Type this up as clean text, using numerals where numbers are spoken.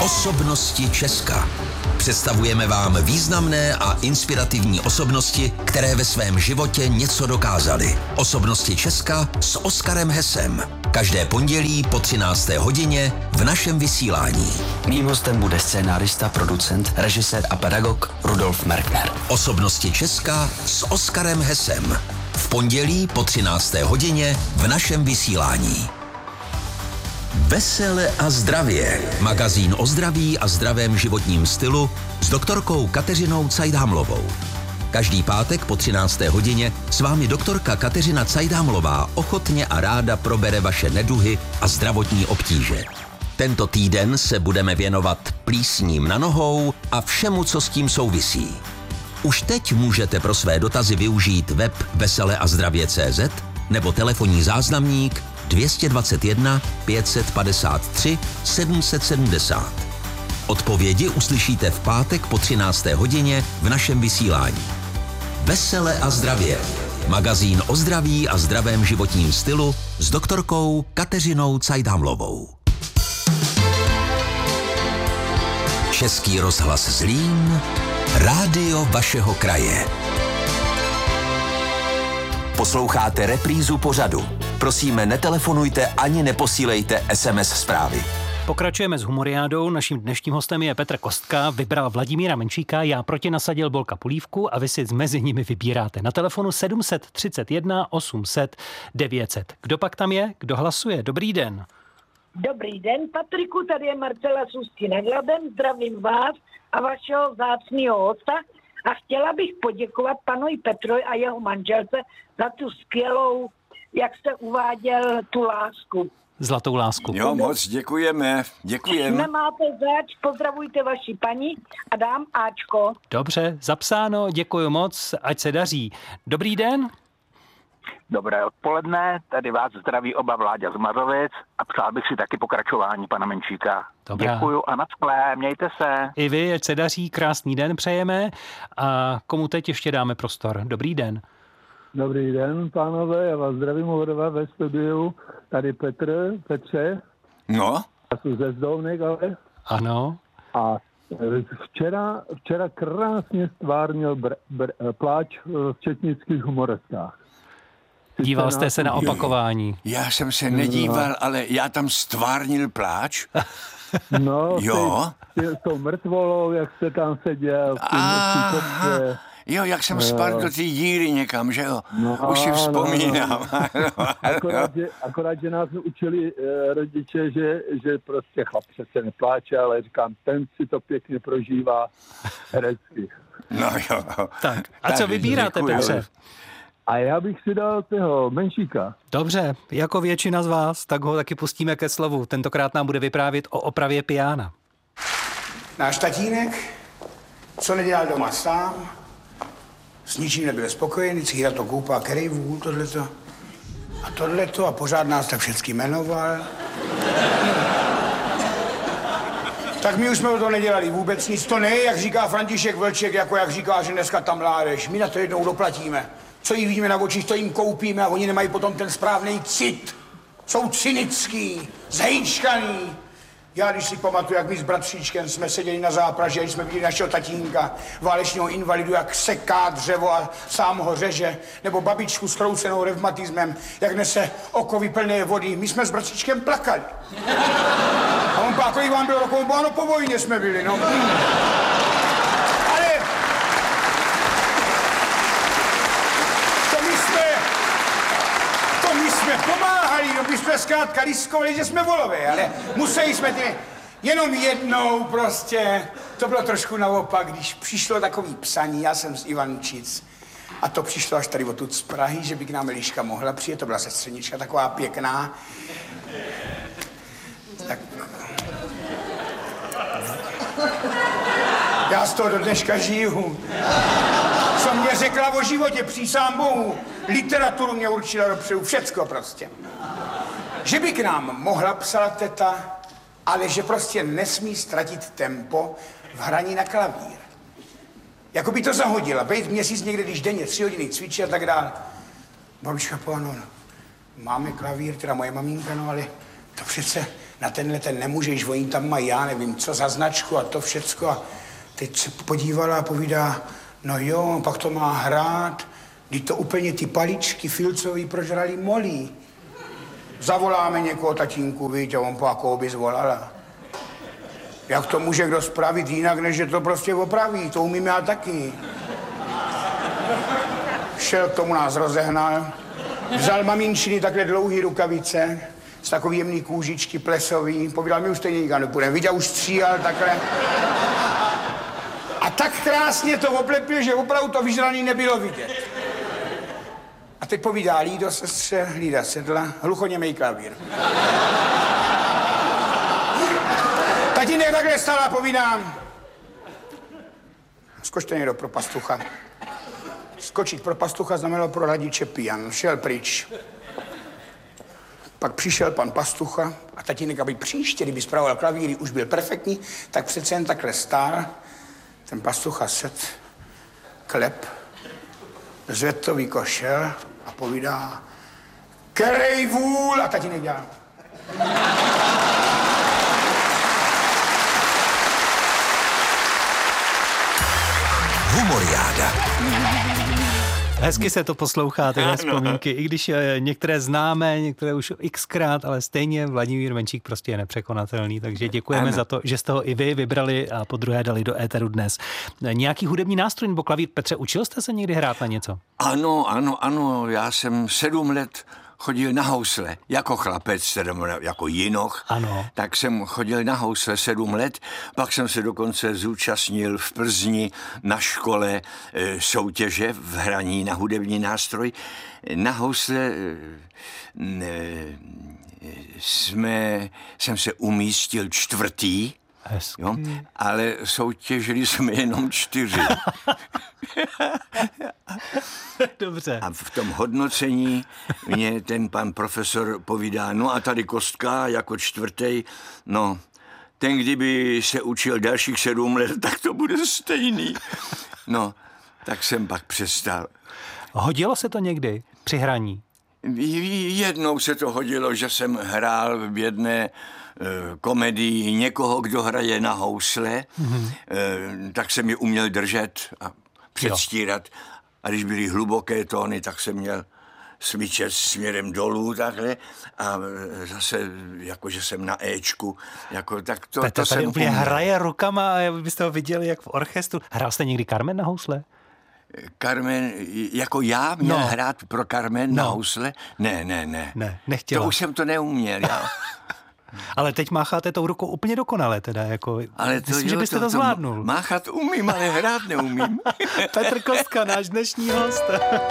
Osobnosti Česka. Představujeme vám významné a inspirativní osobnosti, které ve svém životě něco dokázaly. Osobnosti Česka s Oskarem Hesem. Každé pondělí po 13. hodině v našem vysílání. Mým hostem bude scénárista, producent, režisér a pedagog Rudolf Merkner. Osobnosti Česka s Oskarem Hesem. V pondělí po 13. hodině v našem vysílání. Vesele a zdravě. Magazín o zdraví a zdravém životním stylu s doktorkou Kateřinou Cajdhamlovou. Každý pátek po 13. hodině s vámi doktorka Kateřina Cajdhamlová ochotně a ráda probere vaše neduhy a zdravotní obtíže. Tento týden se budeme věnovat plísním na nohou a všemu, co s tím souvisí. Už teď můžete pro své dotazy využít web veseleazdravě.cz nebo telefonní záznamník 221 553 770. Odpovědi uslyšíte v pátek po 13. hodině v našem vysílání. Vesele a zdravě. Magazín o zdraví a zdravém životním stylu s doktorkou Kateřinou Cajdhamlovou. Český rozhlas Zlín, rádio vašeho kraje. Posloucháte reprízu pořadu. Prosíme, netelefonujte ani neposílejte SMS zprávy. Pokračujeme s humoriádou. Naším dnešním hostem je Petr Kostka, vybral Vladimíra Menšíka, já proti nasadil Bolka Polívku a vy si mezi nimi vybíráte. Na telefonu 731 800 900. Kdo pak tam je? Kdo hlasuje? Dobrý den. Dobrý den, Patriku, tady je Marcela s Ústí nad Labem, zdravím vás a vašeho vzácného hosta a chtěla bych poděkovat panu Petrovi a jeho manželce za tu skvělou, jak jste uváděl, tu lásku. Zlatou lásku. Jo, moc děkujeme. Nemáte zač, pozdravujte vaši paní a dám Ačko. Dobře, zapsáno, děkuji moc, ať se daří. Dobrý den. Dobré odpoledne, tady vás zdraví oba Vláďa z Mazovic a přál bych si taky pokračování pana Menšíka. Dobrá. Děkuju a nacklé, mějte se. I vy, ať se daří, krásný den přejeme a komu teď ještě dáme prostor. Dobrý den. Dobrý den, pánové, já vás zdravím oba ve studiu. Tady Petře. No? Já jsem ze Zdovnek, ale. Ano. A včera krásně stvárnil pláč v četnických humoreskách. Díval jste se na opakování. Já jsem se nedíval, ale já tam stvárnil pláč. No, jo. S tou mrtvolou, jak jste tam seděl. Jo, jak jsem spadl do té díry někam, že jo? No, už si vzpomínám. No. Akorát, že nás učili rodiče, že prostě chlap přece nepláče, ale říkám, ten si to pěkně prožívá herecky. No jo. Tak, a co vybíráte, Petře? A já bych si dal toho Menšíka. Dobře, jako většina z vás, tak ho taky pustíme ke slovu. Tentokrát nám bude vyprávět o opravě piána. Náš tatínek, co nedělal doma sám, s ničím nebyl spokojený, vždycky na to koupá kerejvů, tohleto a pořád nás tak všechny jmenoval. Tak my už jsme o to nedělali vůbec nic. To ne, jak říká František Vlček, jako jak říká, že dneska tam mládež. My na to jednou doplatíme. Co jí vidíme na očích, to jim koupíme a oni nemají potom ten správný cit. Jsou cynický, zhejčkaný. Já když si pamatuju, jak my s bratříčkem jsme seděli na zápraži, když jsme viděli našeho tatínka, válečného invalidu, jak seká dřevo a sám ho řeže, nebo babičku s kroucenou revmatismem, jak nese okovy plné vody. My jsme s bratříčkem plakali. A on pá, kolik vám bylo rokov? Ano, po vojně jsme byli, no. Ale to my jsme pomáhali, no my jsme zkrátka riskovali, že jsme volové, ale museli jsme jenom jednou prostě. To bylo trošku naopak, když přišlo takový psaní, já jsem z Ivančic, a to přišlo až tady odtud z Prahy, že by k nám Eliška mohla přijet, to byla sestřenička taková pěkná. Tak... Já z toho do dneška žiju. Co mě řekla o životě, přísám Bohu. Literaturu mě určila dopředu, všecko prostě. Že by k nám mohla psát teta, ale že prostě nesmí ztratit tempo v hraní na klavír. Jako by to zahodila, být měsíc někde, když denně 3 hodiny cvičí a tak dále. Babička, no, máme klavír, teda moje maminka, no ale to přece na tenhle ten nemůžeš, oni tam mají, já nevím, co za značku a to všecko. A teď se podívala a povídá, no jo, pak to má hrát, když to úplně ty paličky filcový prožrali molí. Zavoláme někoho, tatínku, víte, on po jakou by zvolala. Jak to může kdo spravit jinak, než že to prostě opraví, to umím já taky. Šel k tomu, nás rozehnal, vzal maminčiny takhle dlouhý rukavice, z takový jemný kůžičky plesový, povídal, my už stejně nikam nepůjdeme, viděl, už stříhal takhle. A tak krásně to oplepil, že opravdu to vyžraný nebylo vidět. A teď povídá Lído sestře, Lída sedla, hluchoněmej klavír. Tatínek takhle stál a povídám, skočte někdo pro pastucha. Skočit pro pastucha znamenalo pro radiče pijan, šel pryč. Pak přišel pan pastucha a tatínek, aby příště, kdyby spravoval klavíry, už byl perfektní, tak přece jen takhle stál. Ten pastucha set, klep, zvedl to vykošel a povídá, kerej vůl, a tatínek dělá. Humoriáda. Hezky se to poslouchá, tyhle vzpomínky, i když některé známe, některé už xkrát, ale stejně Vladimír Menčík prostě je nepřekonatelný, takže děkujeme za to, že jste ho i vy vybrali a podruhé dali do éteru dnes. Nějaký hudební nástroj nebo klavír? Petře, učil jste se někdy hrát na něco? Ano, já jsem 7 let chodil na housle, jako chlapec, teda jako jinoch, tak jsem chodil na housle 7 let, pak jsem se dokonce zúčastnil v Plzni na škole soutěže v hraní na hudební nástroj. Na housle jsem se umístil 4. Jo? Ale soutěžili jsme jenom 4. Dobře. A v tom hodnocení mě ten pan profesor povídá, no a tady Kostka jako 4. No, ten kdyby se učil dalších 7 let, tak to bude stejný. No, tak jsem pak přestal. Hodilo se to někdy při hraní? Jednou se to hodilo, že jsem hrál v jedné komedii někoho, kdo hraje na housle, tak jsem je uměl držet a předstírat. A když byly hluboké tóny, tak jsem měl smyčet směrem dolů takhle a zase jakože jsem na Ečku. Jako, tak to Petr jsem tady úplně hraje rukama a byste ho viděli jak v orchestru. Hrál jste někdy Carmen na housle? Carmen, jako já měl hrát pro Carmen na housle? Ne, nechtěla. To už jsem to neuměl, já. Ale teď mácháte tou rukou úplně dokonale teda, jako, ale to, myslím, že byste to zvládnul. Máchat umím, ale hrát neumím. Petr Kostka, náš dnešní host.